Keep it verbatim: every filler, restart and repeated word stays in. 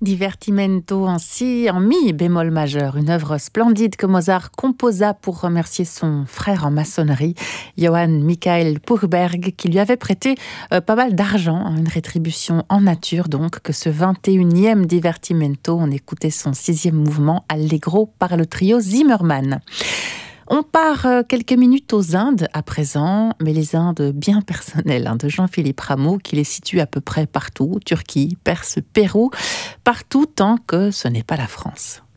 Divertimento en si, en mi bémol majeur, une œuvre splendide que Mozart composa pour remercier son frère en maçonnerie, Johann Michael Purberg, qui lui avait prêté euh, pas mal d'argent, hein, une rétribution en nature donc, que ce vingt et unième Divertimento, on écoutait son sixième mouvement, Allegro, par le trio Zimmermann. On part quelques minutes aux Indes à présent, mais les Indes bien personnelles hein, de Jean-Philippe Rameau, qui les situe à peu près partout, Turquie, Perse, Pérou, partout tant que ce n'est pas la France.